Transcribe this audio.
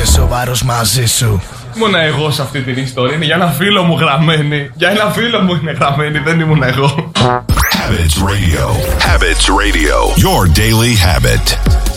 και σοβαρός μαζί σου. Ήμουνα εγώ σε αυτή την ιστορία. Είναι για ένα φίλο μου γραμμένη. Για ένα φίλο μου είναι γραμμένη, δεν ήμουν εγώ. Habits Radio. Habits Radio. Your daily habit.